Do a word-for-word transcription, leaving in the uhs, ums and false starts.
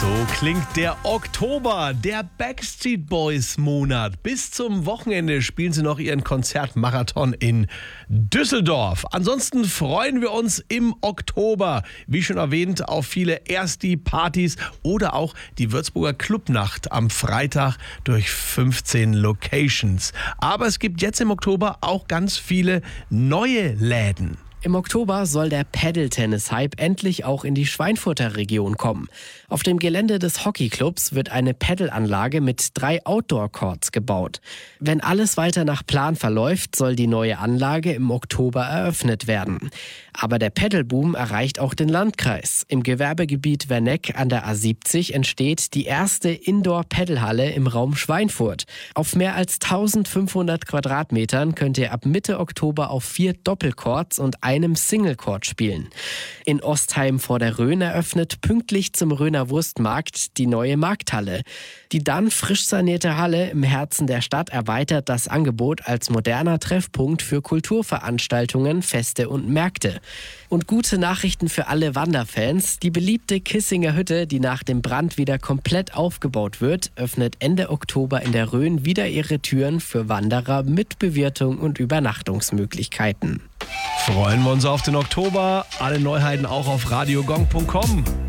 So klingt der Oktober, der Backstreet Boys Monat. Bis zum Wochenende spielen sie noch ihren Konzertmarathon in Düsseldorf. Ansonsten freuen wir uns im Oktober, wie schon erwähnt, auf viele Ersti-Partys oder auch die Würzburger Clubnacht am Freitag durch fünfzehn Locations. Aber es gibt jetzt im Oktober auch ganz viele neue Läden. Im Oktober soll der Paddle-Tennis-Hype endlich auch in die Schweinfurter Region kommen. Auf dem Gelände des Hockeyclubs wird eine Paddelanlage mit drei Outdoor-Courts gebaut. Wenn alles weiter nach Plan verläuft, soll die neue Anlage im Oktober eröffnet werden. Aber der Paddleboom erreicht auch den Landkreis. Im Gewerbegebiet Werneck an der A siebzig entsteht die erste Indoor-Paddlehalle im Raum Schweinfurt. Auf mehr als eintausendfünfhundert Quadratmetern könnt ihr ab Mitte Oktober auf vier Doppelcourts und einem Single-Court spielen. In Ostheim vor der Rhön eröffnet pünktlich zum Rhöner Wurstmarkt die neue Markthalle. Die dann frisch sanierte Halle im Herzen der Stadt erweitert das Angebot als moderner Treffpunkt für Kulturveranstaltungen, Feste und Märkte. Und gute Nachrichten für alle Wanderfans. Die beliebte Kissinger Hütte, die nach dem Brand wieder komplett aufgebaut wird, öffnet Ende Oktober in der Rhön wieder ihre Türen für Wanderer mit Bewirtung und Übernachtungsmöglichkeiten. Freuen wir uns auf den Oktober. Alle Neuheiten auch auf radiogong punkt com.